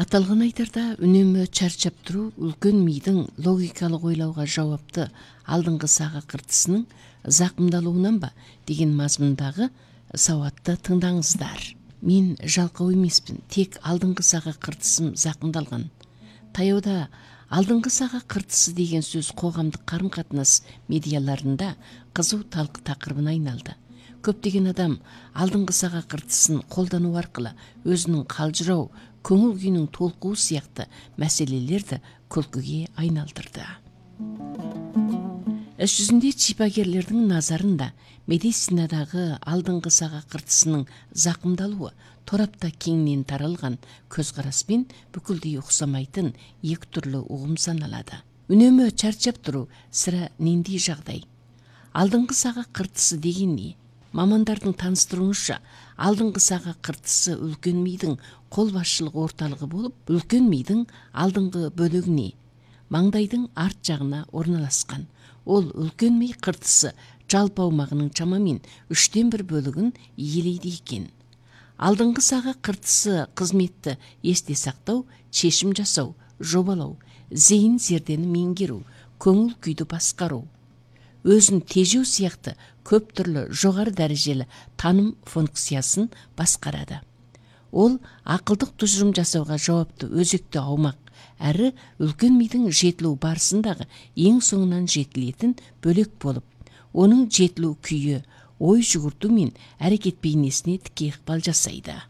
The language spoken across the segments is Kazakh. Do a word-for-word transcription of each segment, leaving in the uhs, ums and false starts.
Аталган айтарда үнемі чарчап тұру үлкен мидың логикалық ойлауға жауапты алдыңғы саға қыртысының зақымдалуынан ба деген мазмұндағы сауатты тыңдаңыздар. Мен жалқау емеспін, тек алдыңғы саға қыртысым зақымдалған. Таяуда алдыңғы саға қыртысы деген сөз қоғамдық қарым-қатынас медиаларында қызу талқы тақырыбына айналды. Көптеген адам алдыңғы саға қыртысын қолдану арқылы өзінің қалжырау, көңіл күйінің толқуы сияқты мәселелерді күлкіге айналдырды. Іс жүзінде шипагерлердің назарында медицинадағы алдыңғы саға қыртысының зақымдалуы торапта кеңінен таралған көзқараспен бүкілдей ұқсамайтын екі түрлі ұғым саналады. Үнемі чарчап тұру сірә нендей жағдай? Алдыңғы саға қыртысы деген не? Мамандардың таныстыруынша, алдыңғы саға қыртысы үлкен мидың қолбасшылық орталығы болып, үлкен мидың алдыңғы бөлігіне, маңдайдың арт жағына орналасқан. Ол үлкен ми қыртысы жалпы аумағының шамамен үштен бір бөлігін иелейді екен. Алдыңғы саға қыртысы қызметті есте сақтау, шешім жасау, жобалау, зейін зердені меңгеру, көңіл күйді басқару, өзін тежеу сияқты көп түрлі жоғары дәрежелі таным функциясын басқарады. Ол ақылдық тұжырым жасауға жауапты өзекті аумақ, әрі үлкен мидың жетілу барысындағы ең соңынан жетілетін бөлек болып, оның жетілу күйі, ой жүгірту мен әрекет бейнесіне тіке ықпал жасайды.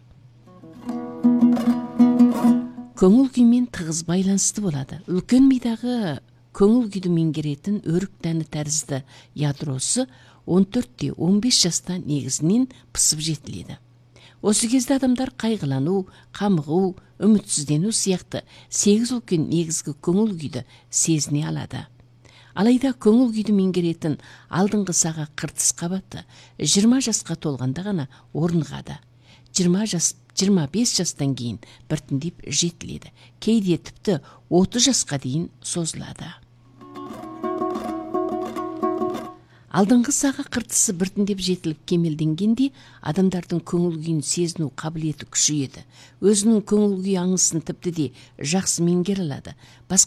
Көңіл күймен тығыз байланысты болады. Үлкен мидағы көңіл күйді меңгеретін өрік дәні тәрізді ядросы он төрт он бес жаста негізінен пысып жетіледі. Осы кезде адамдар қайғылану, қамығу, үмітсіздену сияқты сегіз үлкен негізгі көңіл күйді сезіне алады. Алайда көңіл күйді меңгеретін алдыңғы саға қыртыс қабаты жиырма жасқа толғанда ғана орнығады. жиырма бес жастан кейін біртіндеп жетіледі. Кейде тіпті отыз жасқа дейін созылады. Алдыңғы саға қыртысы біртіндеп жетіліп кемелденгенде адамдардың көңіл күйін сезіну қабілеті күшейеді. Өзінің көңіл күй аңысын тіпті де жақсы меңгере алады. Басқа